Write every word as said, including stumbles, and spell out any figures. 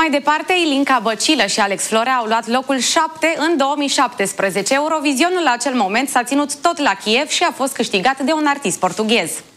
Mai departe, Ilinca Băcilă și Alex Florea au luat locul șapte în două mii șaptesprezece. Eurovizionul la acel moment s-a ținut tot la Kiev și a fost câștigat de un artist portughez.